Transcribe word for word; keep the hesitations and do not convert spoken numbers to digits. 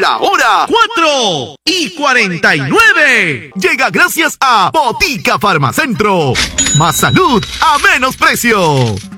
La hora cuatro y cuarenta y nueve. Llega gracias a Botica Farmacentro. Más salud a menos precio.